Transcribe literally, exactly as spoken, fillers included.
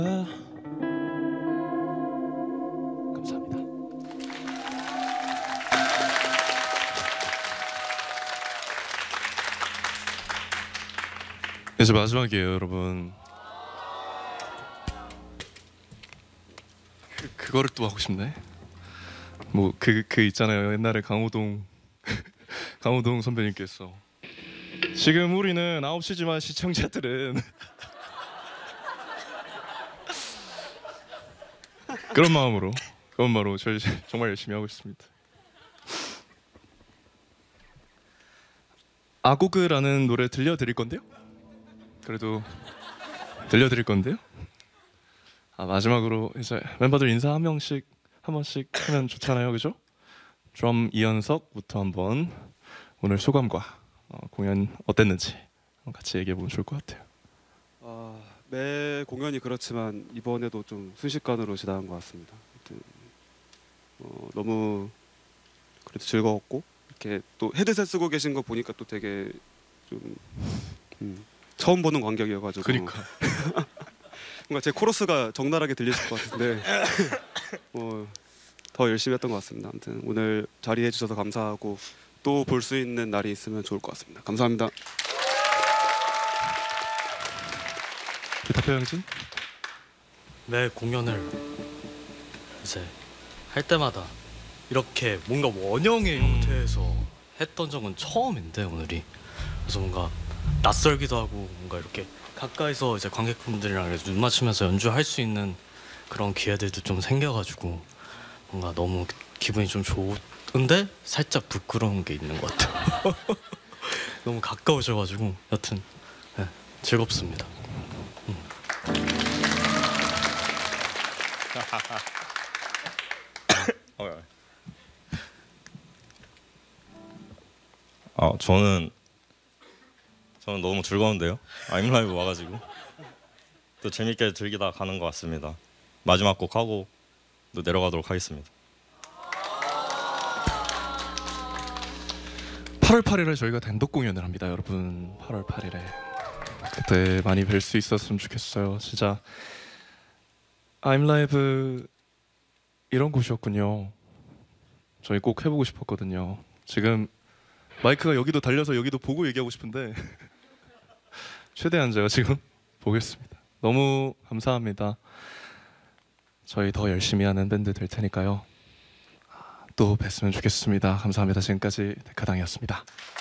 감사합니다. 이제 마지막이에요, 여러분. 그, 그거를 또 하고 싶네. 뭐 그 그 있잖아요. 옛날에 강호동 강호동 선배님께서 지금 우리는 아홉 시지만 시청자들은 그런 마음으로 그런 마음으로 저희 정말 열심히 하고 있습니다. 아고그라는 노래 들려드릴 건데요. 그래도 들려드릴 건데요. 아, 마지막으로 이제 멤버들 인사 한 명씩 한 번씩 하면 좋잖아요, 그죠? 드럼 이연석부터 한번 오늘 소감과 어, 공연 어땠는지 같이 얘기해 보면 좋을 것 같아요. 아, 매 공연이 그렇지만 이번에도 좀 순식간으로 지나간 것 같습니다. 아무튼, 어, 너무 그래도 즐거웠고 이렇게 또 헤드셋 쓰고 계신 거 보니까 또 되게 좀 음, 처음 보는 관객이어가지고 그러니까 뭔가 제 코러스가 적나라하게 들리실 것 같은데 뭐, 더 열심히 했던 것 같습니다. 아무튼 오늘 자리해 주셔서 감사하고 또 볼 수 있는 날이 있으면 좋을 것 같습니다. 감사합니다. 기타 표영진. 매 공연을 이제 할 때마다 이렇게 뭔가 원형의 음. 형태에서 했던 적은 처음인데 오늘이 그래서 뭔가 낯설기도 하고 뭔가 이렇게 가까이서 이제 관객분들이랑 이렇게 눈 맞추면서 연주할 수 있는 그런 기회들도 좀 생겨가지고 뭔가 너무 기분이 좀 좋은데 살짝 부끄러운 게 있는 것 같아요. 너무 가까우셔가지고 여튼 네, 즐겁습니다. 아 저는 저는 너무 즐거운데요. 아임라이브 와가지고 또 재밌게 즐기다 가는 것 같습니다. 마지막 곡 하고 또 내려가도록 하겠습니다. 팔월 팔일에 저희가 단독 공연을 합니다, 여러분. 팔월 팔일에 그때 많이 뵐 수 있었으면 좋겠어요. 진짜 아임라이브 이런 곳이었군요. 저희 꼭 해보고 싶었거든요. 지금 마이크가 여기도 달려서 여기도 보고 얘기하고 싶은데 최대한 제가 지금 보겠습니다. 너무 감사합니다. 저희 더 열심히 하는 밴드 될 테니까요. 또 뵀으면 좋겠습니다. 감사합니다. 지금까지 데카당이었습니다.